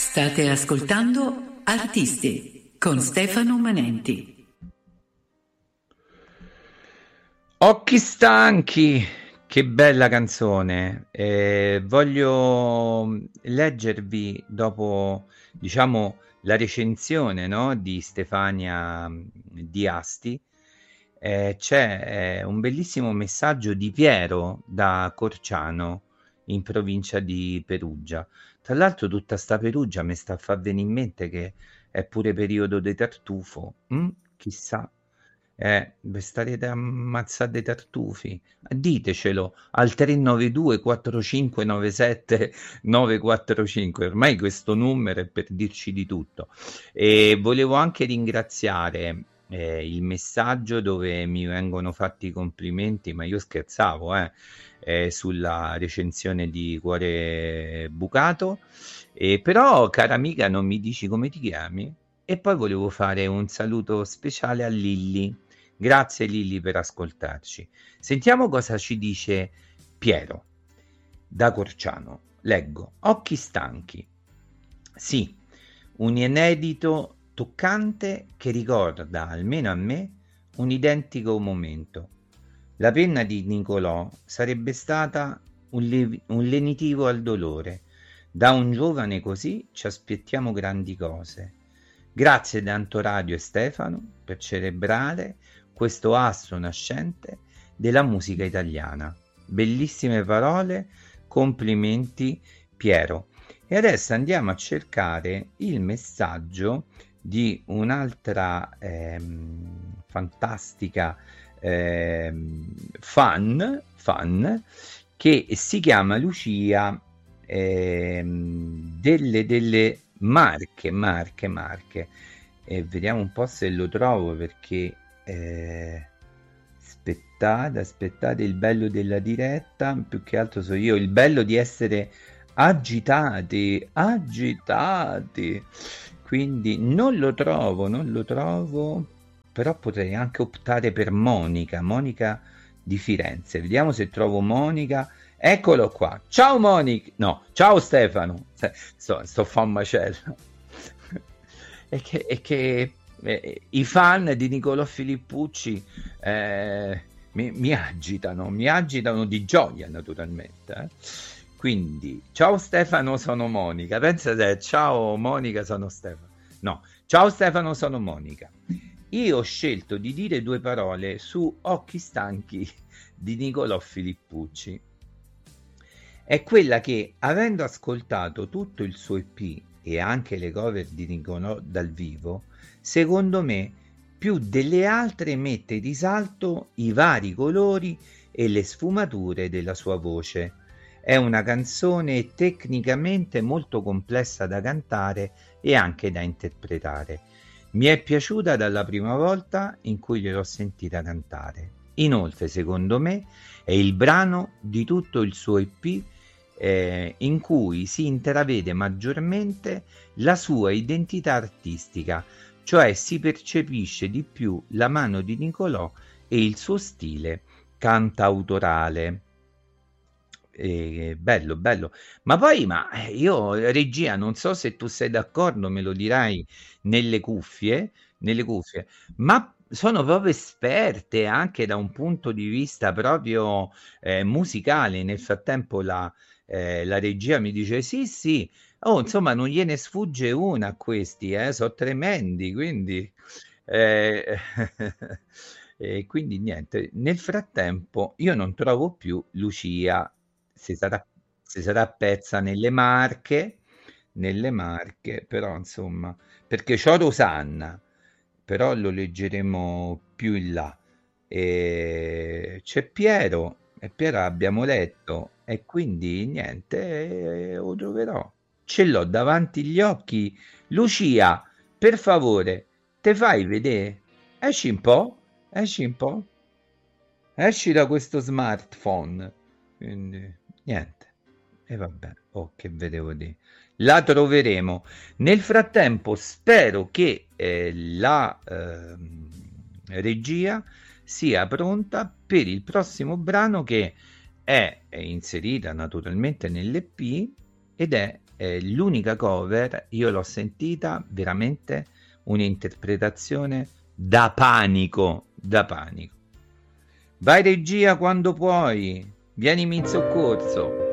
State ascoltando Artisti con Stefano Manenti. Occhi stanchi, che bella canzone. Voglio leggervi dopo, diciamo, la recensione, no, di Stefania Di Asti. C'è un bellissimo messaggio di Piero da Corciano, in provincia di Perugia. Tra l'altro tutta sta Perugia mi sta a far venire in mente che è pure periodo di tartufo. Chissà. Vi starete ammazzate dei tartufi. Ditecelo al 392 4597 945. Ormai questo numero è per dirci di tutto. E volevo anche ringraziare il messaggio dove mi vengono fatti i complimenti, ma io scherzavo, sulla recensione di Cuore Bucato. Però, cara amica, non mi dici come ti chiami? E poi volevo fare un saluto speciale a Lilli. Grazie Lilli per ascoltarci. Sentiamo cosa ci dice Piero da Corciano. Leggo. Occhi stanchi. Sì, un inedito toccante che ricorda, almeno a me, un identico momento. La penna di Nicolò sarebbe stata un lenitivo al dolore. Da un giovane così ci aspettiamo grandi cose. Grazie Danto Radio e Stefano per celebrare questo astro nascente della musica italiana. Bellissime parole, complimenti Piero. E adesso andiamo a cercare il messaggio di un'altra fantastica fan che si chiama Lucia delle Marche. E vediamo un po' se lo trovo, perché aspettate, il bello della diretta, più che altro so io, il bello di essere agitati, quindi non lo trovo, però potrei anche optare per Monica di Firenze. Vediamo se trovo Monica. Eccolo qua. Ciao Monica. No, ciao Stefano. Sto fa un macello. è che i fan di Nicolò Filippucci mi agitano di gioia, naturalmente. Quindi, ciao Stefano, sono Monica. Pensa te, ciao Monica, sono Stefano. No, ciao Stefano, sono Monica. Io ho scelto di dire due parole su Occhi stanchi di Nicolò Filippucci. È quella che, avendo ascoltato tutto il suo EP e anche le cover di Nicolò dal vivo, secondo me più delle altre mette in risalto i vari colori e le sfumature della sua voce. È una canzone tecnicamente molto complessa da cantare e anche da interpretare. Mi è piaciuta dalla prima volta in cui gliel'ho sentita cantare. Inoltre, secondo me, è il brano di tutto il suo EP in cui si intravede maggiormente la sua identità artistica, cioè si percepisce di più la mano di Nicolò e il suo stile cantautorale. Bello. Ma io, regia, non so se tu sei d'accordo, me lo dirai nelle cuffie, ma sono proprio esperte anche da un punto di vista proprio musicale. Nel frattempo la regia mi dice sì, insomma non gliene sfugge una a questi, sono tremendi, quindi quindi niente. Nel frattempo io non trovo più Lucia. Si sarà persa nelle Marche, però insomma, perché c'ho Rosanna, però lo leggeremo più in là. C'è Piero, e Piero abbiamo letto, e quindi niente, lo troverò. Ce l'ho davanti gli occhi. Lucia, per favore, te fai vedere? Esci un po', esci da questo smartphone. Quindi niente, e vabbè, che vedevo di la troveremo. Nel frattempo spero che la regia sia pronta per il prossimo brano, che è inserita naturalmente nell'EP ed è l'unica cover, io l'ho sentita veramente un'interpretazione da panico, da panico. Vai regia quando puoi, vienimi in soccorso.